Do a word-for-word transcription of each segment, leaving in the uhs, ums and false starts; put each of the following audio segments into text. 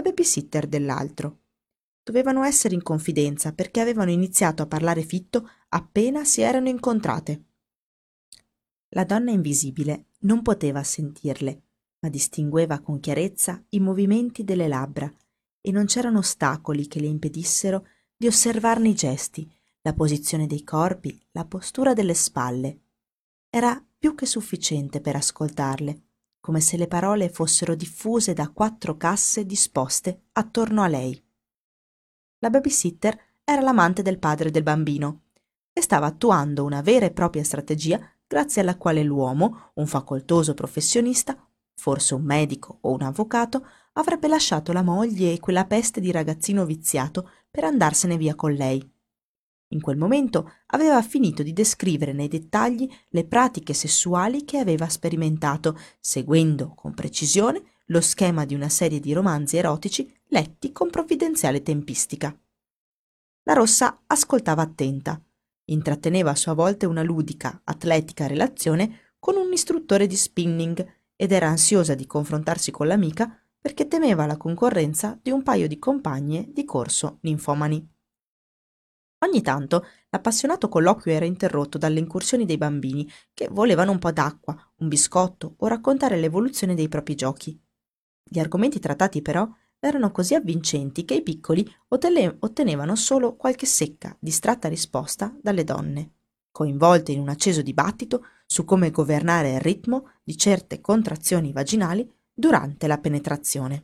la babysitter dell'altro. Dovevano essere in confidenza perché avevano iniziato a parlare fitto appena si erano incontrate. La donna invisibile non poteva sentirle, ma distingueva con chiarezza i movimenti delle labbra e non c'erano ostacoli che le impedissero di osservarne i gesti, la posizione dei corpi, la postura delle spalle. Era più che sufficiente per ascoltarle, come se le parole fossero diffuse da quattro casse disposte attorno a lei. La babysitter era l'amante del padre del bambino e stava attuando una vera e propria strategia grazie alla quale l'uomo, un facoltoso professionista, forse un medico o un avvocato, avrebbe lasciato la moglie e quella peste di ragazzino viziato per andarsene via con lei. In quel momento aveva finito di descrivere nei dettagli le pratiche sessuali che aveva sperimentato, seguendo con precisione lo schema di una serie di romanzi erotici letti con provvidenziale tempistica. La rossa ascoltava attenta, intratteneva a sua volta una ludica, atletica relazione con un istruttore di spinning ed era ansiosa di confrontarsi con l'amica perché temeva la concorrenza di un paio di compagne di corso ninfomani. Ogni tanto l'appassionato colloquio era interrotto dalle incursioni dei bambini che volevano un po' d'acqua, un biscotto o raccontare l'evoluzione dei propri giochi. Gli argomenti trattati però erano così avvincenti che i piccoli ottene- ottenevano solo qualche secca, distratta risposta dalle donne, coinvolte in un acceso dibattito su come governare il ritmo di certe contrazioni vaginali durante la penetrazione.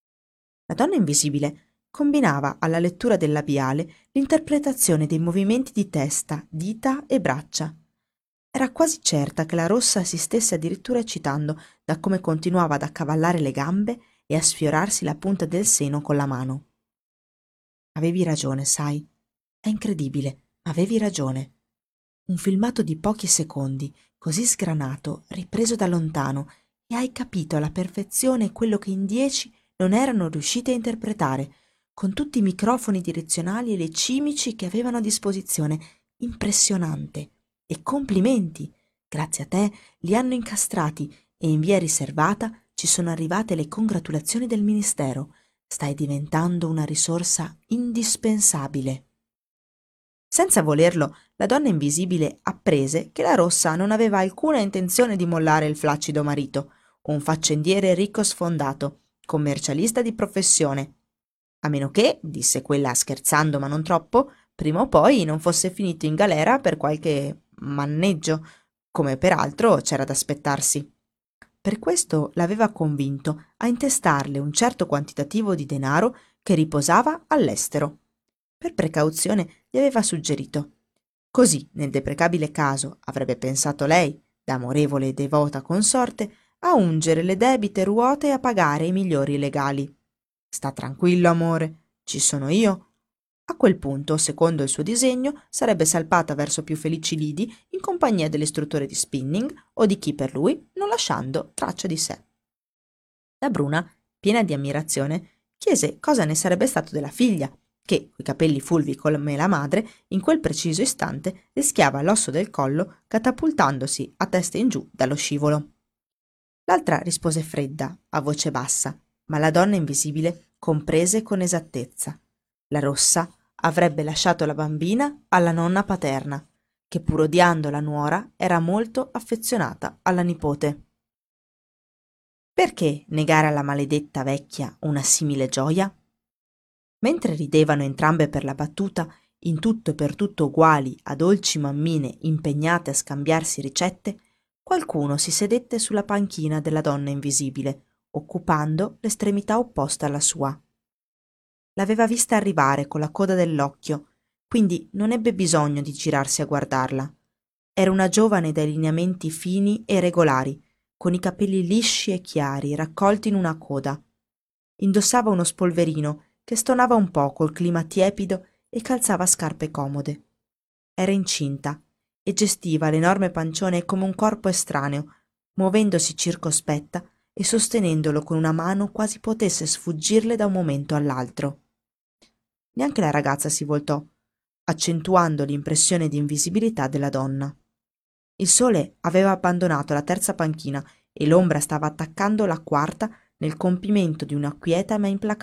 La donna invisibile combinava alla lettura del labiale l'interpretazione dei movimenti di testa, dita e braccia. Era quasi certa che la rossa si stesse addirittura eccitando da come continuava ad accavallare le gambe e a sfiorarsi la punta del seno con la mano. Avevi ragione, sai. È incredibile, ma avevi ragione. Un filmato di pochi secondi, così sgranato, ripreso da lontano, e hai capito alla perfezione quello che in dieci non erano riuscite a interpretare, con tutti i microfoni direzionali e le cimici che avevano a disposizione. Impressionante. E complimenti. Grazie a te li hanno incastrati e in via riservata ci sono arrivate le congratulazioni del ministero. Stai diventando una risorsa indispensabile. Senza volerlo, la donna invisibile apprese che la rossa non aveva alcuna intenzione di mollare il flaccido marito, un faccendiere ricco sfondato, commercialista di professione. A meno che, disse quella scherzando ma non troppo, prima o poi non fosse finito in galera per qualche manneggio, come peraltro c'era da aspettarsi. Per questo l'aveva convinto a intestarle un certo quantitativo di denaro che riposava all'estero. Per precauzione gli aveva suggerito. Così, nel deprecabile caso, avrebbe pensato lei, da amorevole e devota consorte, a ungere le debite ruote e a pagare i migliori legali. Sta tranquillo, amore, ci sono io. A quel punto, secondo il suo disegno, sarebbe salpata verso più felici lidi in compagnia dell'istruttore di spinning o di chi per lui, non lasciando traccia di sé. La Bruna, piena di ammirazione, chiese cosa ne sarebbe stato della figlia, che, coi capelli fulvi come la madre, in quel preciso istante rischiava l'osso del collo catapultandosi a testa in giù dallo scivolo. L'altra rispose fredda, a voce bassa, ma la donna invisibile comprese con esattezza. La rossa avrebbe lasciato la bambina alla nonna paterna, che pur odiando la nuora era molto affezionata alla nipote. Perché negare alla maledetta vecchia una simile gioia? Mentre ridevano entrambe per la battuta, in tutto e per tutto uguali a dolci mammine impegnate a scambiarsi ricette, qualcuno si sedette sulla panchina della donna invisibile, occupando l'estremità opposta alla sua. L'aveva vista arrivare con la coda dell'occhio, quindi non ebbe bisogno di girarsi a guardarla. Era una giovane dai lineamenti fini e regolari, con i capelli lisci e chiari raccolti in una coda. Indossava uno spolverino che stonava un po' col clima tiepido e calzava scarpe comode. Era incinta e gestiva l'enorme pancione come un corpo estraneo, muovendosi circospetta e sostenendolo con una mano quasi potesse sfuggirle da un momento all'altro. Neanche la ragazza si voltò, accentuando l'impressione di invisibilità della donna. Il sole aveva abbandonato la terza panchina e l'ombra stava attaccando la quarta nel compimento di una quieta ma implacabile